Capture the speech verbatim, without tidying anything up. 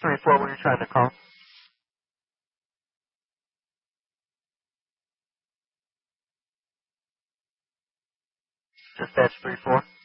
three four, were you trying to call? Dispatch three four.